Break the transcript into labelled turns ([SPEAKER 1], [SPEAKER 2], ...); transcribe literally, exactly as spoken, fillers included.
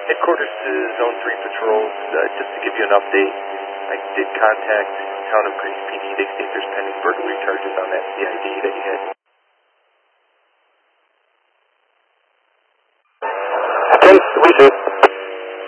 [SPEAKER 1] Headquarters to Zone three Patrols, uh, just to give you an update, I did contact Town of Greece P D. They state there's pending burglary charges on that C I D that you had.
[SPEAKER 2] ten, we see.